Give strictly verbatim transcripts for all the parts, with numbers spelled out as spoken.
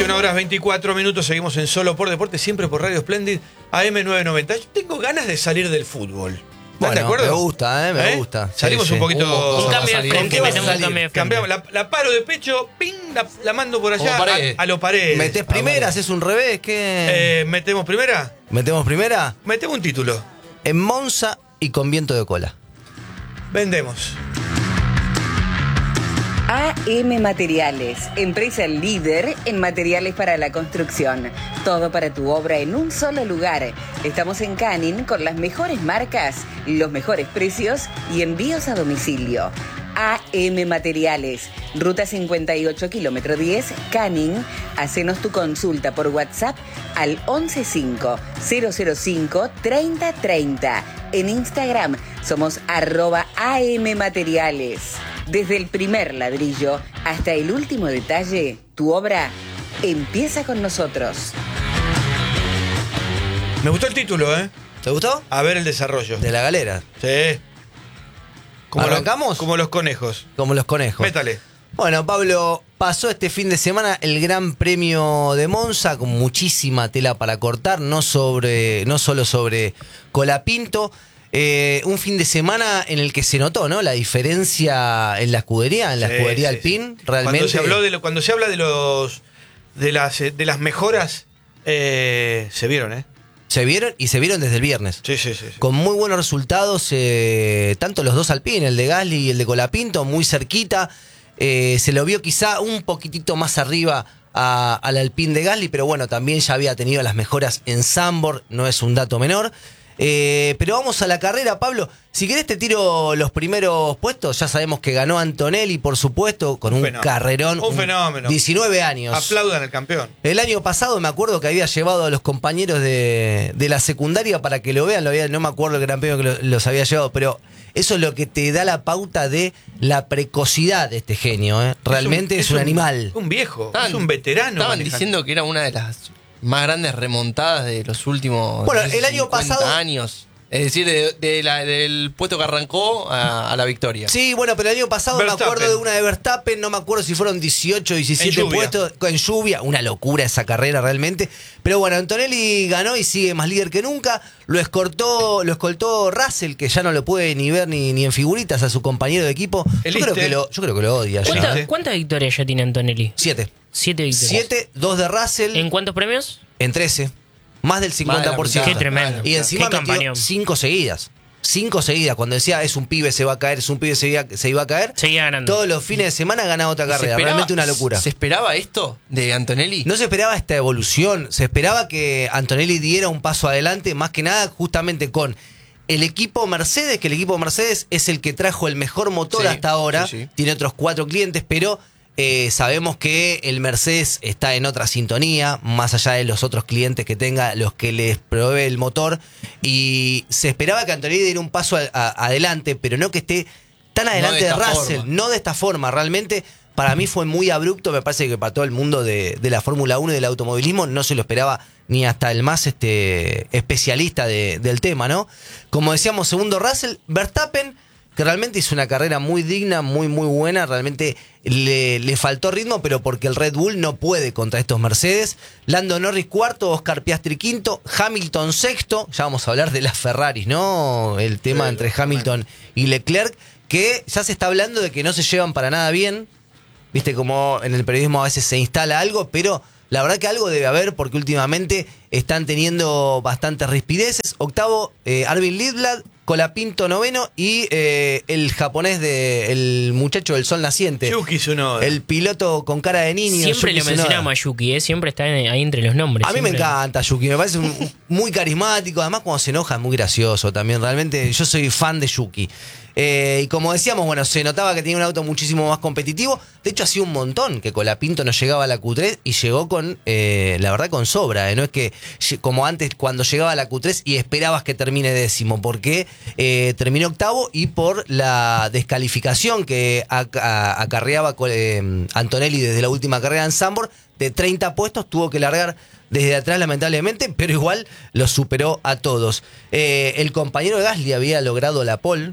veintiuna horas veinticuatro minutos, seguimos en Solo por Deporte, siempre por Radio Splendid, A M novecientos noventa. Yo tengo ganas de salir del fútbol. ¿Estás bueno, de acuerdo? Me gusta, eh, me ¿Eh? gusta. Salimos sí, un sí. poquito... Un, un cambio de frente, metemos un cambio de frente. Cambiamos, la, la paro de pecho, ping, la, la mando por allá a, a los paredes. ¿Metés primera, haces un revés? ¿Qué? Eh, ¿Metemos primera? ¿Metemos primera? Metemos un título. En Monza y con viento de cola. Vendemos. A M Materiales, empresa líder en materiales para la construcción. Todo para tu obra en un solo lugar. Estamos en Canning con las mejores marcas, los mejores precios y envíos a domicilio. A M Materiales, ruta cincuenta y ocho, kilómetro diez, Canning. Hacenos tu consulta por WhatsApp al once cinco cero cero cinco treinta treinta. En Instagram somos arroba A M Materiales. Desde el primer ladrillo hasta el último detalle, tu obra empieza con nosotros. Me gustó el título, ¿eh? ¿Te gustó? A ver el desarrollo. De la galera. Sí. Como ¿Arrancamos? Los, como los conejos. Como los conejos. Métale. Bueno, Pablo, pasó este fin de semana el Gran Premio de Monza con muchísima tela para cortar, no sobre, no solo sobre Colapinto. Eh, un fin de semana en el que se notó, ¿no? La diferencia en la escudería, en la Sí, escudería sí, Alpine, sí. realmente. Cuando se habló de lo, cuando se habla de los de las de las mejoras, eh, se vieron, ¿eh? Se vieron y se vieron desde el viernes. Sí, sí, sí. sí. Con muy buenos resultados, eh, tanto los dos Alpine, el de Gasly y el de Colapinto, muy cerquita. Eh, se lo vio quizá un poquitito más arriba a, al Alpine de Gasly, pero bueno, también ya había tenido las mejoras en Zandvoort, no es un dato menor. Eh, pero vamos a la carrera, Pablo. Si querés te tiro los primeros puestos. Ya sabemos que ganó Antonelli, por supuesto, con un, un fenómeno. carrerón. Un fenómeno. diecinueve años. Aplaudan al campeón. El año pasado me acuerdo que había llevado a los compañeros de, de la secundaria para que lo vean. Lo había, no me acuerdo el gran premio que lo, los había llevado, pero eso es lo que te da la pauta de la precocidad de este genio. ¿eh? Realmente es un, es un, es un animal. Un viejo, estaban, es un veterano. Estaban manejando. diciendo que era una de las más grandes remontadas de los últimos bueno, el año pasado, años. Es decir, de, de la, del puesto que arrancó a, a la victoria. Sí, bueno, pero el año pasado Verstappen. me acuerdo de una de Verstappen, no me acuerdo si fueron dieciocho, diecisiete puestos en lluvia. Una locura esa carrera realmente. Pero bueno, Antonelli ganó y sigue más líder que nunca. Lo escoltó, lo escoltó Russell, que ya no lo puede ni ver ni, ni en figuritas a su compañero de equipo. Yo creo, que lo, yo creo que lo odia. ¿Cuánta, Ya. ¿Cuántas victorias ya tiene Antonelli? Siete. Siete victorias. Siete, dos de Russell. ¿En cuántos premios? En trece. Más del cincuenta por ciento. Qué tremendo. Y encima Qué metió campañón. cinco seguidas. Cinco seguidas. Cuando decía es un pibe, se va a caer, es un pibe, se iba, se iba a caer. Seguía ganando. Todos los fines de semana ganaba otra carrera. esperaba, Realmente una locura. ¿Se esperaba esto de Antonelli? No se esperaba esta evolución. Se esperaba que Antonelli diera un paso adelante, más que nada justamente con el equipo Mercedes, que el equipo Mercedes es el que trajo el mejor motor Sí, hasta ahora. sí, sí. Tiene otros cuatro clientes, pero eh, sabemos que el Mercedes está en otra sintonía, más allá de los otros clientes que tenga, los que les provee el motor. Y se esperaba que Antonelli diera un paso a, a, adelante, pero no que esté tan adelante No de de, esta Russell, forma. no de esta forma. Realmente, para mí fue muy abrupto. Me parece que para todo el mundo de, de la Fórmula uno y del automovilismo no se lo esperaba ni hasta el más este, especialista de, del tema, ¿no? Como decíamos, segundo Russell, Verstappen, que realmente hizo una carrera muy digna, muy, muy buena. Realmente le, le faltó ritmo, pero porque el Red Bull no puede contra estos Mercedes. Lando Norris cuarto, Oscar Piastri quinto, Hamilton sexto. Ya vamos a hablar de las Ferraris, ¿no? El tema Sí, entre Hamilton y Leclerc, que ya se está hablando de que no se llevan para nada bien. Viste como en el periodismo a veces se instala algo, pero la verdad que algo debe haber porque últimamente están teniendo bastantes rispideces. Octavo, eh, Arvin Lidblad, Colapinto noveno y eh, el japonés de el muchacho del sol naciente. Yuki Tsunoda. El piloto con cara de niño. Siempre Yuki le mencionamos a Yuki, ¿eh? Siempre está en- ahí entre los nombres. A mí me siempre. encanta Yuki, me parece un- muy carismático, además cuando se enoja es muy gracioso también, realmente yo soy fan de Yuki. Eh, y como decíamos, bueno, se notaba que tenía un auto muchísimo más competitivo, de hecho hacía un montón que Colapinto no llegaba a la Q tres y llegó con, eh, la verdad, con sobra, eh. No es que lle- como antes cuando llegaba a la Q tres y esperabas que termine décimo, porque eh, terminó octavo y por la descalificación que ac- a- acarreaba eh, Antonelli desde la última carrera en Zandvoort, de treinta puestos tuvo que largar desde atrás lamentablemente, pero igual lo superó a todos. Eh, el compañero de Gasly había logrado la pole,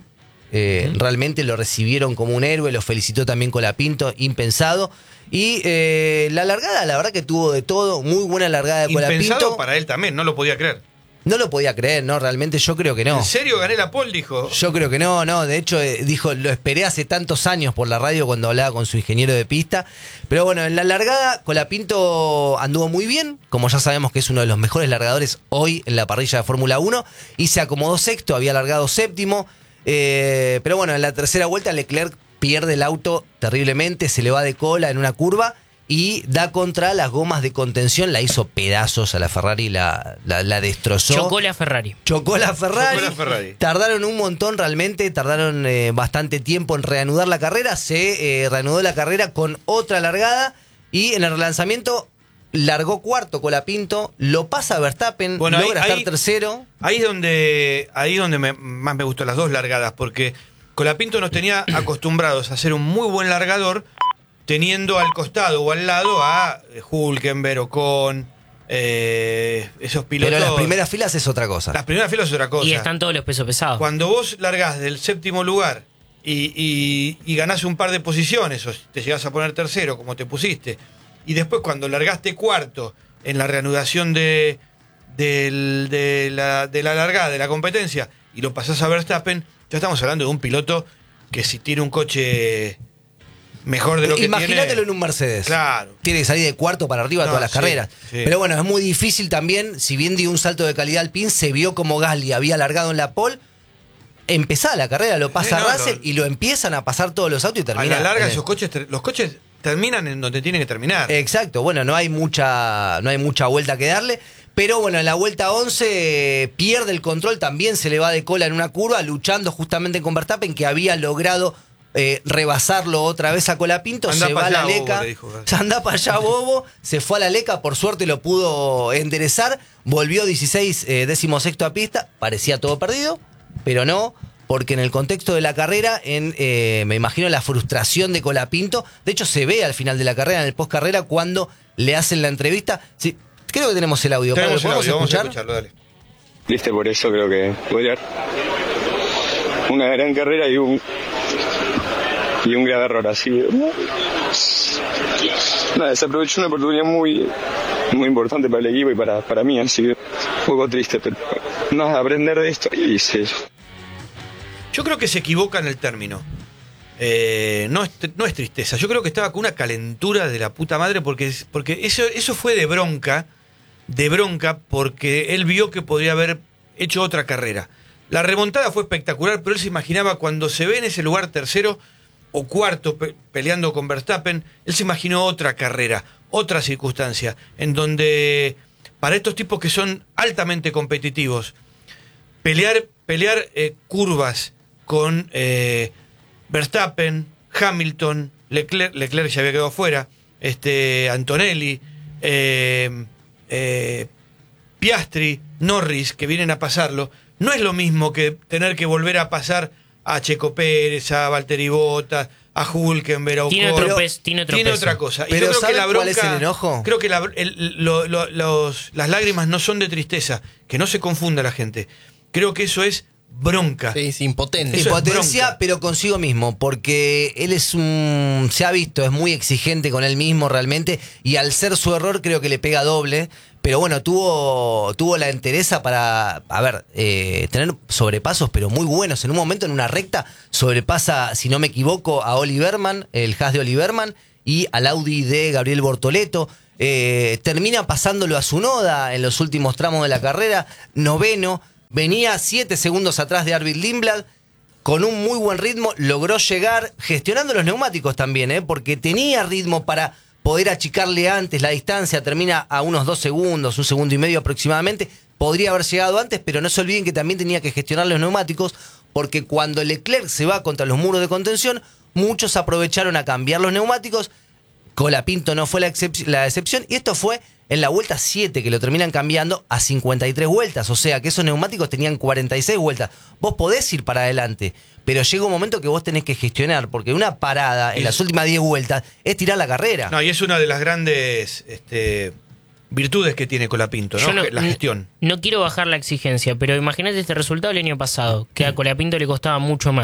Eh, uh-huh. Realmente lo recibieron como un héroe, lo felicitó también Colapinto, impensado. Y eh, la largada, la verdad que tuvo de todo, muy buena largada de Colapinto. Impensado para él también, no lo podía creer. No lo podía creer, no, realmente yo creo que no. ¿En serio gané la pole? Dijo. Yo creo que no, no. De hecho, eh, dijo, lo esperé hace tantos años por la radio cuando hablaba con su ingeniero de pista. Pero bueno, en la largada, Colapinto anduvo muy bien. Como ya sabemos que es uno de los mejores largadores hoy en la parrilla de Fórmula uno. Y se acomodó sexto, había largado séptimo. Eh, pero bueno, en la tercera vuelta Leclerc pierde el auto terriblemente, se le va de cola en una curva y da contra las gomas de contención, la hizo pedazos a la Ferrari, la, la, la destrozó. Chocó la Ferrari. Chocó la Ferrari. Chocó la Ferrari. Tardaron un montón realmente, tardaron eh, bastante tiempo en reanudar la carrera. Se eh, reanudó la carrera con otra largada y en el relanzamiento largó cuarto Colapinto, lo pasa Verstappen, bueno, logra ahí, estar tercero. Ahí es donde, ahí donde me, más me gustó las dos largadas, porque Colapinto nos tenía acostumbrados a ser un muy buen largador, teniendo al costado o al lado a Hülkenberg, Ocon, eh, esos pilotos. Pero las primeras filas es otra cosa. Las primeras filas es otra cosa. Y están todos los pesos pesados. Cuando vos largás del séptimo lugar y, y, y ganás un par de posiciones, o te llegás a poner tercero, como te pusiste, y después cuando largaste cuarto en la reanudación de, de, de, la, de la largada, de la competencia, y lo pasás a Verstappen, ya estamos hablando de un piloto que si tiene un coche mejor de lo que Imagínatelo tiene, en un Mercedes. Claro. Tiene que salir de cuarto para arriba No, todas las sí, carreras. sí. Pero bueno, es muy difícil también, si bien dio un salto de calidad al pin, se vio como Gasly había largado en la pole, empezaba la carrera, lo pasa Sí, no, Russell no. y lo empiezan a pasar todos los autos y A termina. la larga en el- esos coches, ter- los coches terminan en donde tienen que terminar. Exacto, bueno, no hay mucha, no hay mucha vuelta que darle. Pero bueno, en la vuelta once eh, pierde el control, también se le va de cola en una curva, luchando justamente con Verstappen, que había logrado eh, rebasarlo otra vez a Colapinto. Andá Se pa' va a la allá, bobo, Leca, le dijo. anda para allá, bobo, se fue a la Leca, por suerte lo pudo enderezar, volvió dieciséis, eh, décimo sexto a pista, parecía todo perdido, pero no, porque en el contexto de la carrera, en eh, me imagino la frustración de Colapinto, de hecho se ve al final de la carrera, en el post carrera, cuando le hacen la entrevista. Sí, creo que tenemos el audio. Tenemos Pablo, el audio, ¿podemos vamos a escuchar? escucharlo, dale. Viste, por eso creo que podría una gran carrera y un y un grave error así. Nada, se aprovechó una oportunidad muy muy importante para el equipo y para, para mí, así que un poco triste, pero nada, aprender de esto y sí. Yo creo que se equivoca en el término. Eh, no, es, no es tristeza. Yo creo que estaba con una calentura de la puta madre porque, porque eso, eso fue de bronca, de bronca porque él vio que podría haber hecho otra carrera. La remontada fue espectacular, pero él se imaginaba cuando se ve en ese lugar tercero o cuarto pe- peleando con Verstappen, él se imaginó otra carrera, otra circunstancia, en donde para estos tipos que son altamente competitivos, pelear, pelear eh, curvas con eh, Verstappen, Hamilton, Leclerc, Leclerc ya había quedado fuera, este, Antonelli, eh, eh, Piastri, Norris, que vienen a pasarlo, no es lo mismo que tener que volver a pasar a Checo Pérez, a Valtteri Bottas, a Hülkenberg, a Ocon. Tiene otro peso, tiene otro Tiene peso. otra cosa. Y Pero yo creo que ¿saben la bronca, cuál es el enojo? Creo que la- el- lo- lo- los- las lágrimas no son de tristeza, que no se confunda la gente. Creo que eso es bronca. Sí, es impotente. Eso es Impotencia, bronca. pero consigo mismo, porque él es un... se ha visto, es muy exigente con él mismo realmente, y al ser su error creo que le pega doble, pero bueno, tuvo, tuvo la entereza para, a ver, eh, tener sobrepasos, pero muy buenos. En un momento, en una recta, sobrepasa, si no me equivoco, a Oliverman, el Haas de Oliverman, y al Audi de Gabriel Bortoleto. Eh, termina pasándolo a Tsunoda en los últimos tramos de la carrera, noveno. Venía siete segundos atrás de Arvid Lindblad, con un muy buen ritmo, logró llegar, gestionando los neumáticos también, ¿eh? Porque tenía ritmo para poder achicarle antes la distancia, termina a unos dos segundos, un segundo y medio aproximadamente, podría haber llegado antes, pero no se olviden que también tenía que gestionar los neumáticos, porque cuando Leclerc se va contra los muros de contención, muchos aprovecharon a cambiar los neumáticos. Colapinto no fue la, excep- la excepción, y esto fue en la vuelta siete, que lo terminan cambiando a cincuenta y tres vueltas, o sea que esos neumáticos tenían cuarenta y seis vueltas. Vos podés ir para adelante, pero llega un momento que vos tenés que gestionar, porque una parada en Y- las últimas diez vueltas es tirar la carrera. No, y es una de las grandes este, virtudes que tiene Colapinto, Yo ¿no? La gestión. No quiero bajar la exigencia, pero imagínate este resultado el año pasado, que a Colapinto le costaba mucho más.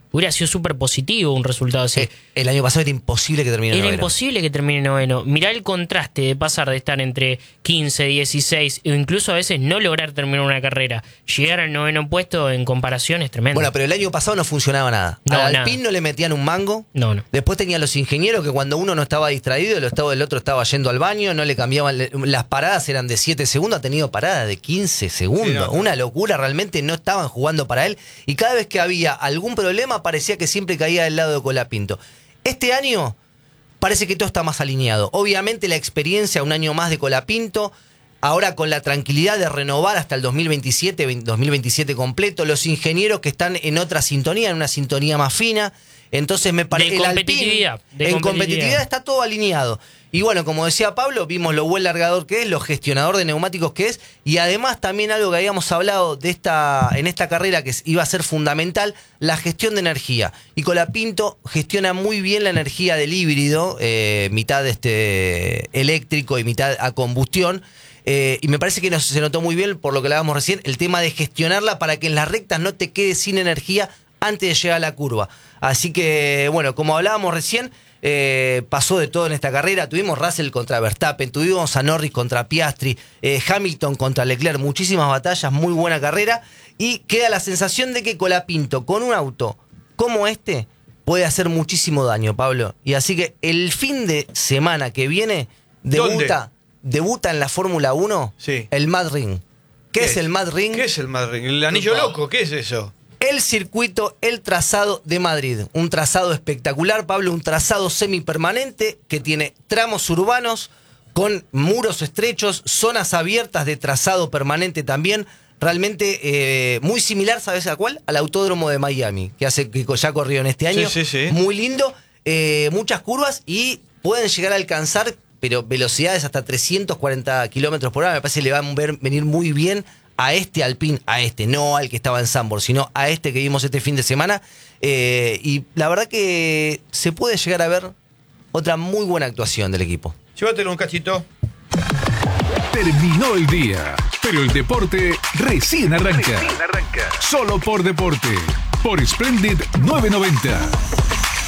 hubiera sido súper positivo un resultado así. Eh, el año pasado era imposible que termine Era noveno. imposible que termine noveno. Mirá el contraste de pasar de estar entre quince, dieciséis, o incluso a veces no lograr terminar una carrera. Llegar al noveno puesto en comparación es tremendo. Bueno, pero el año pasado no funcionaba nada. No, Al nada. Alpine no le metían un mango. No, no. Después tenían los ingenieros que cuando uno no estaba distraído, el, estado, el otro estaba yendo al baño, no le cambiaban. le- Las paradas eran de siete segundos, ha tenido paradas de quince segundos. Sí, no, no. Una locura, realmente no estaban jugando para él. Y cada vez que había algún problema, parecía que siempre caía del lado de Colapinto. Este año parece que todo está más alineado. Obviamente la experiencia, un año más de Colapinto. Ahora con la tranquilidad de renovar hasta el dos mil veintisiete, dos mil veintisiete completo, los ingenieros que están en otra sintonía, en una sintonía más fina. Entonces me parece De el competitividad, Alpine, de en competitividad. competitividad está todo alineado. Y bueno, como decía Pablo, vimos lo buen largador que es, lo gestionador de neumáticos que es, y además también algo que habíamos hablado de esta, en esta carrera que iba a ser fundamental, la gestión de energía. Y Colapinto gestiona muy bien la energía del híbrido, eh, mitad este, eléctrico y mitad a combustión. Eh, y me parece que nos, se notó muy bien, por lo que hablábamos recién, el tema de gestionarla para que en las rectas no te quedes sin energía antes de llegar a la curva. Así que, bueno, como hablábamos recién, eh, pasó de todo en esta carrera. Tuvimos Russell contra Verstappen, tuvimos a Norris contra Piastri, eh, Hamilton contra Leclerc, muchísimas batallas, muy buena carrera. Y queda la sensación de que Colapinto, con un auto como este, puede hacer muchísimo daño, Pablo. Y así que el fin de semana que viene debuta, debuta en la Fórmula uno Sí. el Mad Ring. ¿Qué, es el Mad Ring? ¿Qué es el Mad Ring? ¿El anillo Upa. loco? ¿Qué es eso? El circuito, el trazado de Madrid. Un trazado espectacular, Pablo, un trazado semipermanente que tiene tramos urbanos con muros estrechos, zonas abiertas de trazado permanente también. Realmente eh, muy similar, ¿sabes a cuál? Al Autódromo de Miami, que hace que ya corrió en este año. Sí, sí, sí. Muy lindo, eh, muchas curvas y pueden llegar a alcanzar, pero velocidades hasta trescientos cuarenta kilómetros por hora. Me parece que le va a ver- venir muy bien a este Alpine, a este, no al que estaba en Zandvoort, sino a este que vimos este fin de semana. Eh, y la verdad que se puede llegar a ver otra muy buena actuación del equipo. Llévatelo un cachito. Terminó el día, pero el deporte recién arranca. Solo por deporte, por Splendid novecientos noventa.